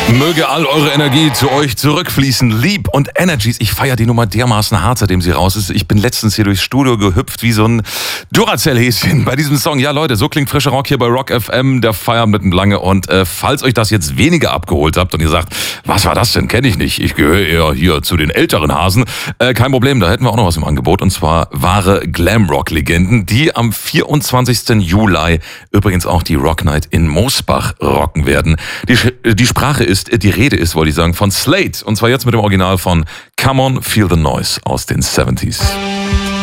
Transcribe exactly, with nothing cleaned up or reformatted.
Möge all eure Energie zu euch zurückfließen. Lieb und Energies. Ich feiere die Nummer dermaßen hart, seitdem sie raus ist. Ich bin letztens hier durchs Studio gehüpft wie so ein Duracell-Häschen bei diesem Song. Ja, Leute, so klingt frischer Rock hier bei Rock F M, der Feierabend mitten lange. Und äh, falls euch das jetzt weniger abgeholt habt und ihr sagt, was war das denn? Kenne ich nicht. Ich gehöre eher hier zu den älteren Hasen. Äh, kein Problem, da hätten wir auch noch was im Angebot. Und zwar wahre Glamrock-Legenden, die am vierundzwanzigsten Juli übrigens auch die Rock Night in Mosbach rocken werden. Die, die Sprache ist Die Rede ist, wollte ich sagen, von Slade. Und zwar jetzt mit dem Original von Come On, Feel the Noise aus den siebziger.